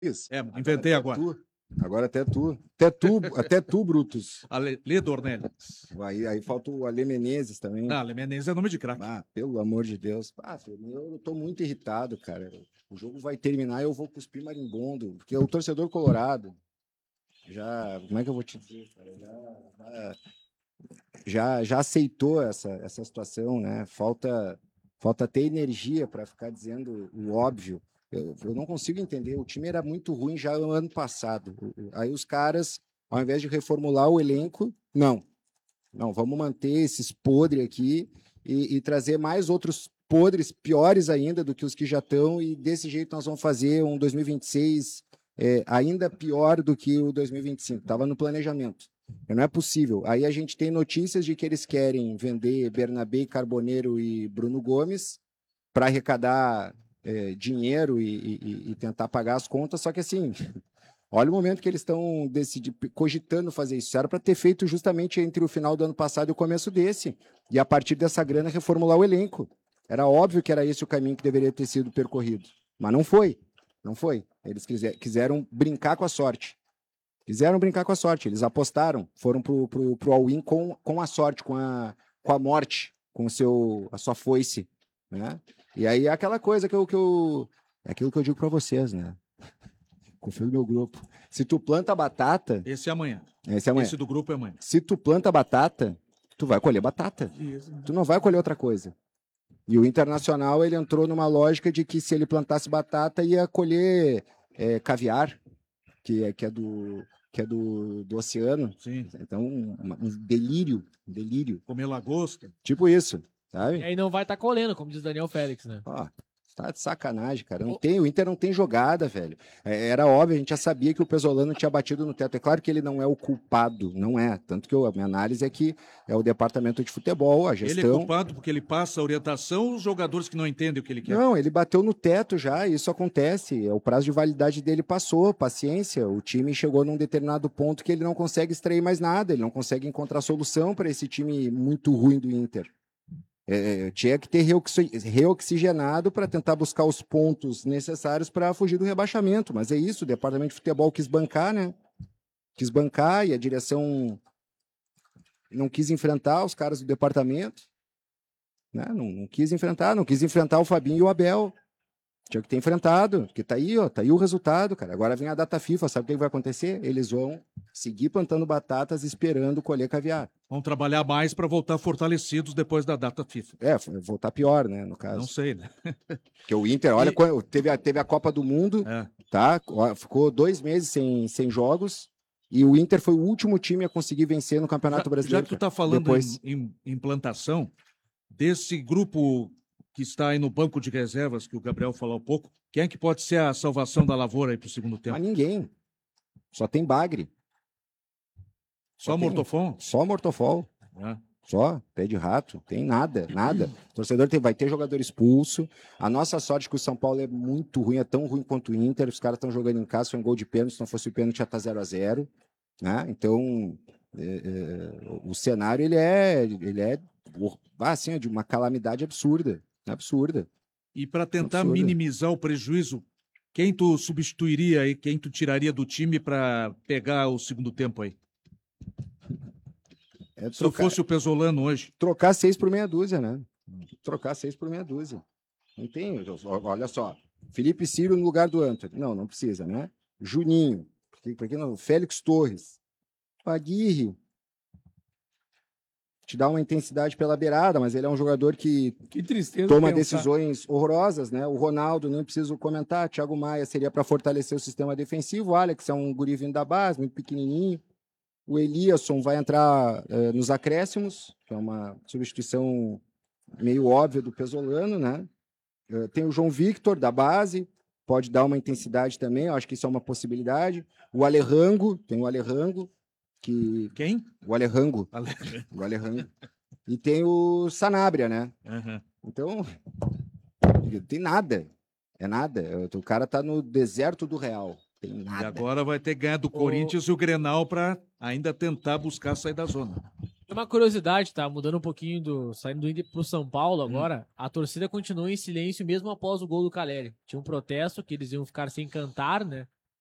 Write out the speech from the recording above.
Isso. Inventei agora. Agora até tu, Brutus. Lê Dornelles. Aí falta o Ale Menezes também. Não, Ale Menezes é nome de craque. Pelo amor de Deus. Eu tô muito irritado, cara. O jogo vai terminar e eu vou cuspir marimbondo. Porque o torcedor colorado como é que eu vou te dizer, cara? Já aceitou essa situação, né? Falta ter energia para ficar dizendo o óbvio. Eu não consigo entender. O time era muito ruim já no ano passado. Aí os caras, ao invés de reformular o elenco, não, vamos manter esses podres aqui e trazer mais outros podres piores ainda do que os que já estão, e desse jeito nós vamos fazer um 2026 ainda pior do que o 2025. Estava no planejamento. Não é possível. Aí a gente tem notícias de que eles querem vender Bernabé, Carboneiro e Bruno Gomes para arrecadar dinheiro e tentar pagar as contas, só que assim, olha o momento que eles estão cogitando fazer isso. Era para ter feito justamente entre o final do ano passado e o começo desse, e a partir dessa grana reformular o elenco. Era óbvio que era esse o caminho que deveria ter sido percorrido, mas não foi. Eles quiseram brincar com a sorte. Eles apostaram, foram pro all-in com a sorte, com a morte, com a sua foice, né? E aí é aquela coisa aquilo que eu digo para vocês, né? Confio no meu grupo. Se tu planta batata... Esse é amanhã. Esse do grupo é amanhã. Se tu planta batata, tu vai colher batata. Isso. Tu não vai colher outra coisa. E o Internacional, ele entrou numa lógica de que se ele plantasse batata, ia colher caviar, que é do oceano. Sim. Então, um delírio. Comer lagosta. Tipo isso, sabe? E aí não vai estar colhendo, como diz Daniel Félix, né? Tá de sacanagem, cara. O Inter não tem jogada, velho. Era óbvio, a gente já sabia que o Pesolano tinha batido no teto. É claro que ele não é o culpado, não é. Tanto que a minha análise é que é o departamento de futebol, a gestão... Ele é culpado porque ele passa a orientação aos jogadores que não entendem o que ele quer. Não, ele bateu no teto já, isso acontece. O prazo de validade dele passou, paciência. O time chegou num determinado ponto que ele não consegue extrair mais nada, ele não consegue encontrar solução para esse time muito ruim do Inter. Tinha que ter reoxigenado para tentar buscar os pontos necessários para fugir do rebaixamento, mas é isso, o departamento de futebol quis bancar, né? Quis bancar e a direção não quis enfrentar os caras do departamento, né? Não quis enfrentar o Fabinho e o Abel. Tinha que ter enfrentado, porque tá aí o resultado, cara. Agora vem a data FIFA, sabe o que vai acontecer? Eles vão seguir plantando batatas esperando colher caviar. Vão trabalhar mais para voltar fortalecidos depois da data FIFA. Voltar pior, né, no caso. Não sei, né? Porque o Inter, olha, teve a Copa do Mundo, tá? Ficou 2 meses sem jogos, e o Inter foi o último time a conseguir vencer no Campeonato Brasileiro. Já que tu tá falando em implantação, desse grupo que está aí no banco de reservas, que o Gabriel falou há pouco, quem é que pode ser a salvação da lavoura aí pro segundo tempo? Mas ninguém. Só tem bagre. Só Mortofon? Só Mortofol. Só, pé de rato, tem nada. O torcedor vai ter jogador expulso. A nossa sorte é que o São Paulo é muito ruim, é tão ruim quanto o Inter. Os caras estão jogando em casa, foi um gol de pênalti, se não fosse o pênalti já tá 0-0, né? Então, o cenário ele é assim, de uma calamidade absurda. E para tentar minimizar o prejuízo, quem tu substituiria e quem tu tiraria do time para pegar o segundo tempo aí? Se eu fosse o Pesolano hoje. Trocar 6 por meia dúzia, né? Não tem, olha só. Felipe Ciro no lugar do Antony. Não precisa, né? Juninho. Porque não? Félix Torres. Aguirre. Te dá uma intensidade pela beirada, mas ele é um jogador que toma decisões horrorosas, né? O Ronaldo, não preciso comentar. Thiago Maia seria para fortalecer o sistema defensivo. O Alex é um guri vindo da base, muito pequenininho. O Eliasson vai entrar nos acréscimos, que é uma substituição meio óbvia do Pesolano, né? Tem o João Victor, da base, pode dar uma intensidade também, eu acho que isso é uma possibilidade. O Alejandro, tem o Alejandro, que... Quem? O Alejandro. E tem o Sanabria, né? Então, tem nada. É nada. O cara tá no deserto do Real. Tem nada. E agora vai ter que ganhar do Corinthians e o Grenal para ainda tentar buscar sair da zona. Tem uma curiosidade, tá? Mudando um pouquinho saindo do Inter pro São Paulo agora, a torcida continua em silêncio mesmo após o gol do Caleri. Tinha um protesto que eles iam ficar sem cantar, né?